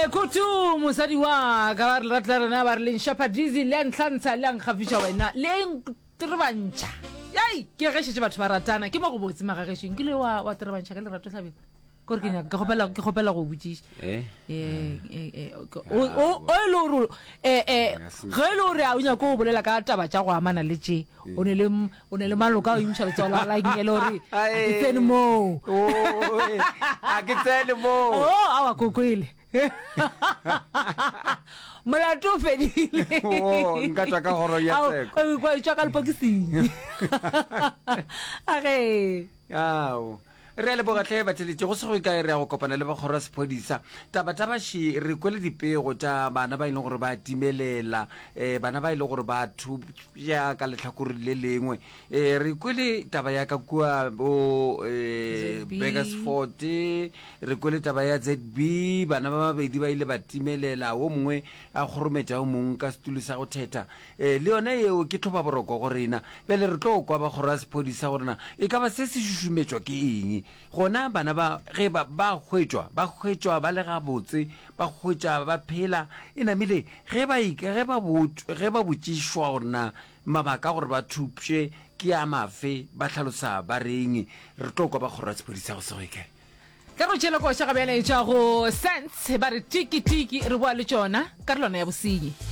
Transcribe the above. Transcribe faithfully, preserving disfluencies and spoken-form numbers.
kutu musadi wa ka ba re ratla rena ba re le nshapadizi le ntlhantsha le nkgafisha wena le ntirbantsha yai ke gešetse batho ba ratana ke mo go botse magagešeng ke le wa wa tirbantsha ka le rato tlhabeng gore ke nyaka ke gopela ke gopela go botsiša eh eh eh o o lo ro eh eh ge lo re a unya go bolela ka taba tša go amana le tše o ne le o ne le maloka o imsha letsola la ngelo re ke tsene mo o a ke tsene mo oh awa kokwele molato fedile oh nka tla ka horo ya tseko o kwa tšwa ka lepokising age ao re le bogatle ba tšheletse go se go ka re ya go kopana le ba khora sepodisa taba taba shi re kwele dipego tša bana ba ile gore ba timelela eh bana ba ile gore ba thu ya ka letlhakore le lengwe eh re kwele taba ya ka kwa bo eh Begersfort re kwele taba ya Z B bana ba babedi ba ile ba timelela o mongwe a khorometša o mongwe ka setulu sa go theta eh le yone eo ke thoba boroko go rena bele re tlo kwa ba khora sepodisa gorena e ka ba se se šušumetšwa ke eng gona bana ba ge ba ba hwetjwa ba hwetjwa ba le ga botse ba hwetjwa ba phela ina mile ge ba ike ge ba botse ge ba botšishwa gona mabaka gore ba thupše ke a mafe ba tlhalosa ba reng re tlo kwa ba khora sepodisa go se go ikae ka go tšela ko tša ga bjale tša go sense ba re tiki tiki re boa le tšona ka lona ya bosenyi